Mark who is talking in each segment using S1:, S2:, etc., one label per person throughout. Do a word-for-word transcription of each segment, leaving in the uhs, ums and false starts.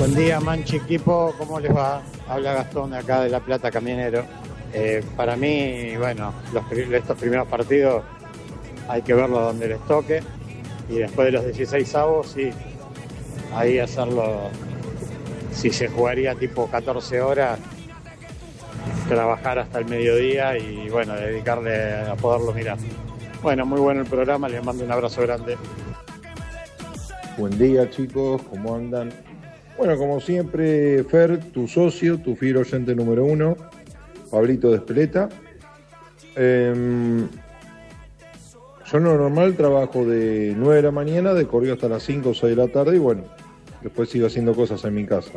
S1: Buen día, Manchi equipo, ¿cómo les va? Habla Gastón de acá de La Plata, camionero. Eh, para mí, bueno, los, estos primeros partidos hay que verlo donde les toque y después de los dieciséis avos, sí, ahí hacerlo, si se jugaría tipo catorce horas, trabajar hasta el mediodía y bueno, dedicarle a poderlo mirar. Bueno, muy bueno el programa, les mando un abrazo grande.
S2: Buen día, chicos, ¿cómo andan? Bueno, como siempre, Fer, tu socio, tu fiel oyente número uno, Pablito de Espeleta. Eh, yo no normal trabajo de nueve de la mañana, de corrido hasta las cinco o seis de la tarde y bueno, después sigo haciendo cosas en mi casa.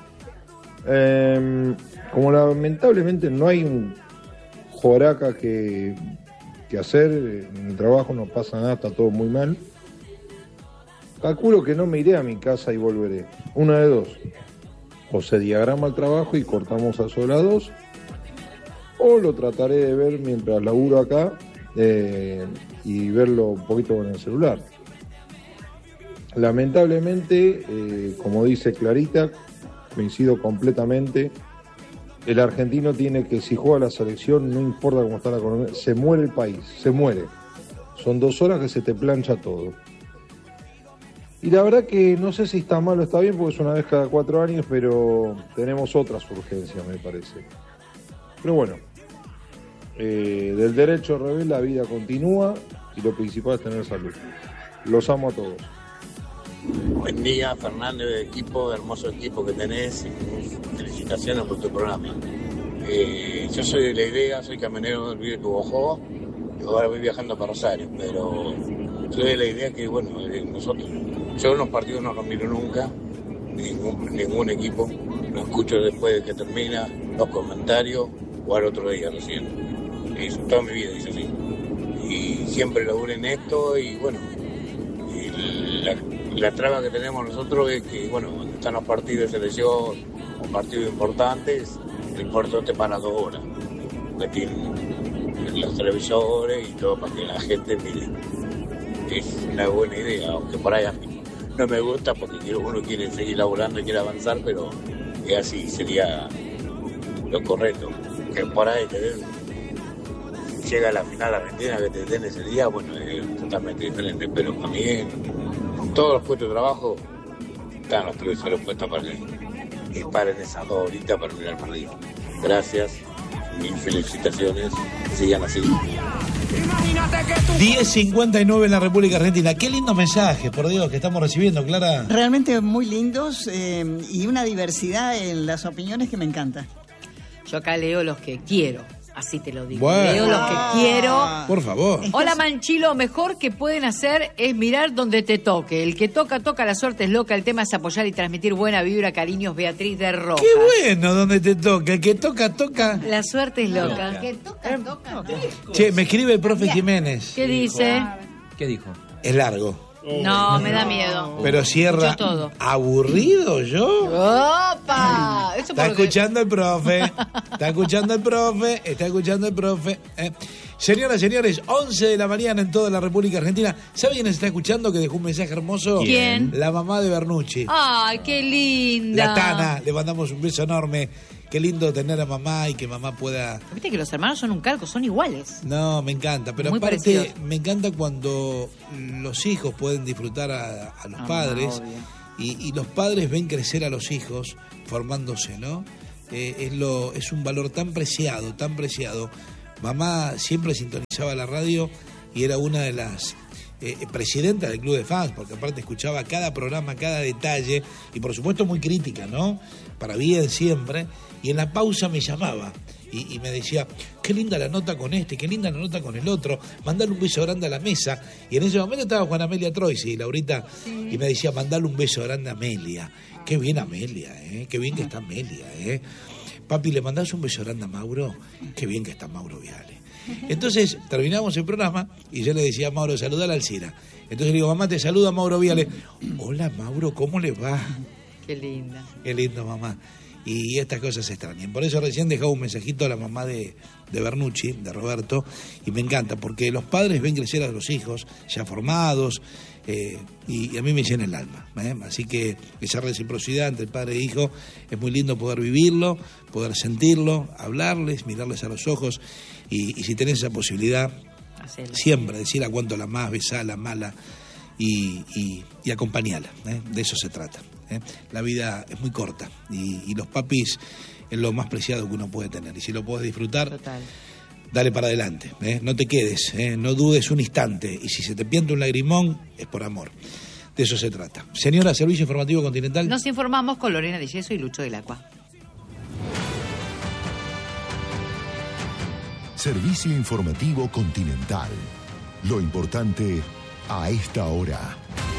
S2: Eh, como lamentablemente no hay un joraca que, que hacer, en el trabajo no pasa nada, está todo muy mal. Calculo que no me iré a mi casa y volveré. Una de dos. O se diagrama el trabajo y cortamos a sola dos, o lo trataré de ver mientras laburo acá eh, y verlo un poquito con el celular. Lamentablemente, eh, como dice Clarita, coincido completamente, el argentino tiene que, si juega la selección, no importa cómo está la economía, se muere el país, se muere. Son dos horas que se te plancha todo. Y la verdad que no sé si está mal o está bien, porque es una vez cada cuatro años, pero tenemos otras urgencias, me parece. Pero bueno, eh, del derecho rebelde la vida continúa y lo principal es tener salud. Los amo a todos.
S3: Buen día, Fernando, de equipo, hermoso equipo que tenés. Felicitaciones por tu programa. Eh, yo soy de la idea, soy camionero del Río Tubojó, y ahora voy viajando para Rosario, pero soy de la idea que, bueno, nosotros, yo en los partidos no los miro nunca, ningún, ningún equipo, lo escucho después de que termina, los comentarios, o al otro día recién. Eso, toda mi vida hice así. Y siempre laburé en esto y, bueno, y la, la traba que tenemos nosotros es que, bueno, cuando están los partidos de selección o partidos importantes, el puerto te para dos horas. Que tienen los televisores y todo para que la gente mire. Es una buena idea, aunque por ahí a mí no me gusta porque uno quiere seguir laburando y quiere avanzar, pero es así, sería lo correcto. Que por ahí te den, llega a la final argentina que te den ese día, bueno, es totalmente diferente, pero también con todos los puestos de trabajo están los televisores puestos para que, que paren esas dos horitas para mirar para arriba. Gracias, mil felicitaciones, sigan así.
S4: diez cincuenta y nueve en la República Argentina. Qué lindo mensaje, por Dios, que estamos recibiendo, Clara.
S5: Realmente muy lindos eh, y una diversidad en las opiniones que me encanta.
S6: Yo acá leo los que quiero, así te lo digo.
S4: Bueno.
S6: Leo los que quiero.
S4: Por favor.
S6: Hola, Manchi, lo mejor que pueden hacer es mirar donde te toque. El que toca, toca, la suerte es loca. El tema es apoyar y transmitir buena vibra. Cariños, Beatriz de Rojas.
S4: Qué bueno donde te toca. El que toca, toca.
S6: La suerte es loca. El que toca, toca.
S4: Che, me escribe el profe Jiménez.
S6: ¿Qué dice?
S7: ¿Qué dijo?
S4: Es largo.
S6: No, me da miedo.
S4: Pero cierra.
S6: Escucho todo.
S4: ¿Aburrido yo?
S6: ¡Opa! Eso
S4: Está escuchando el profe. Está escuchando el profe. Está escuchando el profe. Eh. Señoras, señores, once de la mañana en toda la República Argentina. ¿Sabe quién está escuchando que dejó un mensaje hermoso?
S6: ¿Quién?
S4: La mamá de Bernucci.
S6: Ay, qué linda.
S4: La Tana. Le mandamos un beso enorme. Qué lindo tener a mamá y que mamá pueda...
S6: Viste que los hermanos son un calco, son iguales.
S4: No, me encanta. Pero
S6: Muy
S4: aparte,
S6: parecidos.
S4: me encanta cuando los hijos pueden disfrutar a, a los
S6: Ah,
S4: padres
S6: obvio.
S4: y, y los padres ven crecer a los hijos formándose, ¿no? Eh, es, lo, es un valor tan preciado, tan preciado. Mamá siempre sintonizaba la radio y era una de las eh, presidentas del club de fans, porque aparte escuchaba cada programa, cada detalle, y por supuesto muy crítica, ¿no? Para bien siempre. Y en la pausa me llamaba y, y me decía, qué linda la nota con este, qué linda la nota con el otro, mandale un beso grande a la mesa. Y en ese momento estaba Juana Amelia Troisi y Laurita, sí. Y me decía, mandale un beso grande a Amelia. Qué bien Amelia, ¿eh? Qué bien que está Amelia, ¿eh? Papi, ¿le mandás un beso grande a Mauro? Qué bien que está Mauro Viale. Entonces terminamos el programa y yo le decía a Mauro, saludala a Alcira. Entonces le digo, mamá, te saluda Mauro Viale. Hola Mauro, ¿cómo le va?
S6: Qué linda.
S4: Qué lindo, mamá. Y estas cosas se extrañan. Por eso recién dejaba un mensajito a la mamá de, de Bernucci, de Roberto, y me encanta, porque los padres ven crecer a los hijos ya formados, Eh, y, y a mí me llena el alma, ¿eh? Así que esa reciprocidad entre padre e hijo es muy lindo poder vivirlo, poder sentirlo, hablarles, mirarles a los ojos y, y si tenés esa posibilidad, Hacelo. siempre decir a cuánto la más, besala, mala y, y, y acompañala, ¿eh? De eso se trata, ¿eh? La vida es muy corta y, y los papis es lo más preciado que uno puede tener y si lo podés disfrutar, Total. dale para adelante, ¿eh? No te quedes, ¿eh? No dudes un instante y si se te pianta un lagrimón es por amor. De eso se trata. Señora, Servicio Informativo Continental.
S6: Nos informamos con Lorena de Yeso y Lucho del Acua.
S7: Servicio Informativo Continental. Lo importante a esta hora.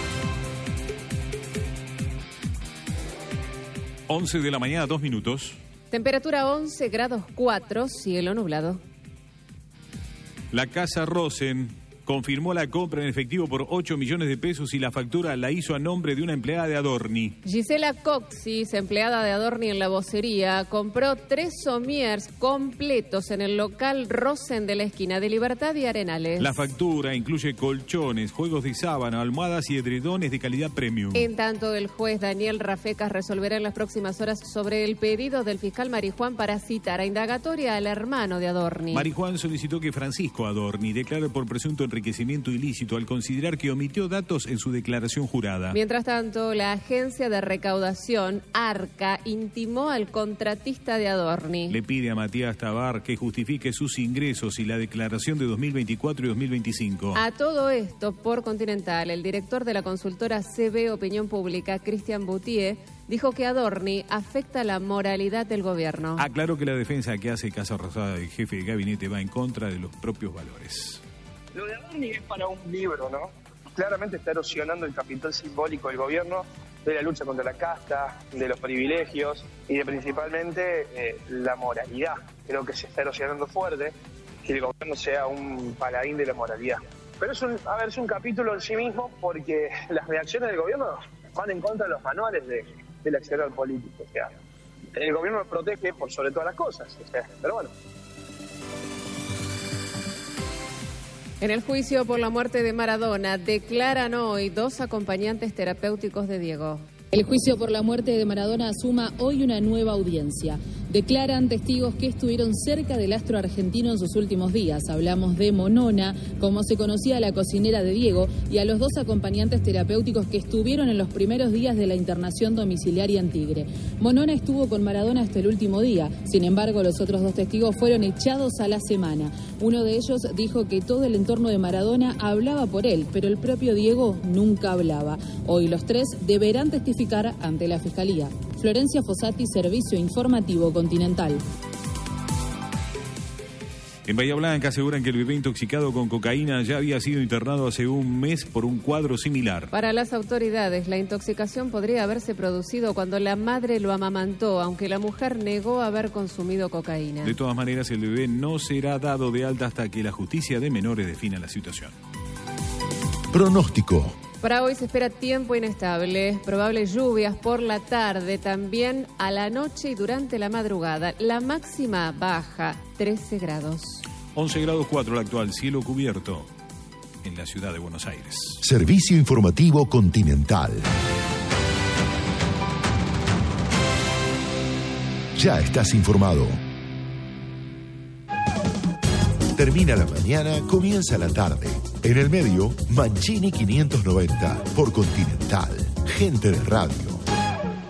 S8: once de la mañana, dos minutos.
S9: Temperatura once grados cuatro, cielo nublado.
S8: La Casa Rosen confirmó la compra en efectivo por ocho millones de pesos y la factura la hizo a nombre de una empleada de Adorni.
S9: Gisela Coxis, empleada de Adorni en la vocería, compró tres somiers completos en el local Rosen de la esquina de Libertad y Arenales.
S8: La factura incluye colchones, juegos de sábana, almohadas y edredones de calidad premium.
S9: En tanto, el juez Daniel Rafecas resolverá en las próximas horas sobre el pedido del fiscal Marijuán para citar a indagatoria al hermano de Adorni.
S8: Marijuán solicitó que Francisco Adorni declare por presunto enriquecimiento ilícito al considerar que omitió datos en su declaración jurada.
S9: Mientras tanto, la agencia de recaudación, ARCA, intimó al contratista de Adorni.
S8: Le pide a Matías Tabar que justifique sus ingresos y la declaración de dos mil veinticuatro y dos mil veinticinco.
S9: A todo esto, por Continental, el director de la consultora C B Opinión Pública, Cristian Boutier, dijo que Adorni afecta la moralidad del gobierno.
S8: Aclaró que la defensa que hace Casa Rosada del jefe de gabinete va en contra de los propios valores.
S10: Lo de Adorni es para un libro, ¿no? Claramente está erosionando el capital simbólico del gobierno, de la lucha contra la casta, de los privilegios y de principalmente eh, la moralidad. Creo que se está erosionando fuerte que el gobierno sea un paladín de la moralidad. Pero es un, a ver, es un capítulo en sí mismo porque las reacciones del gobierno van en contra de los manuales de, del exterior político. O sea, el gobierno protege por sobre todas las cosas. O sea, pero bueno.
S9: En el juicio por la muerte de Maradona, declaran hoy dos acompañantes terapéuticos de Diego.
S11: El juicio por la muerte de Maradona suma hoy una nueva audiencia. Declaran testigos que estuvieron cerca del astro argentino en sus últimos días. Hablamos de Monona, como se conocía a la cocinera de Diego, y a los dos acompañantes terapéuticos que estuvieron en los primeros días de la internación domiciliaria en Tigre. Monona estuvo con Maradona hasta el último día. Sin embargo, los otros dos testigos fueron echados a la semana. Uno de ellos dijo que todo el entorno de Maradona hablaba por él, pero el propio Diego nunca hablaba. Hoy los tres deberán testificar ante la Fiscalía. Florencia Fossati, Servicio Informativo Continental.
S8: En Bahía Blanca aseguran que el bebé intoxicado con cocaína ya había sido internado hace un mes por un cuadro similar.
S9: Para las autoridades, la intoxicación podría haberse producido cuando la madre lo amamantó, aunque la mujer negó haber consumido cocaína.
S8: De todas maneras, el bebé no será dado de alta hasta que la justicia de menores defina la situación.
S7: Pronóstico.
S9: Para hoy se espera tiempo inestable, probables lluvias por la tarde, también a la noche y durante la madrugada. La máxima baja, trece grados.
S8: once grados cuatro la actual, cielo cubierto en la ciudad de Buenos Aires.
S7: Servicio Informativo Continental. Ya estás informado. Termina la mañana, comienza la tarde. En el medio, Mancini quinientos noventa por Continental. Gente de radio.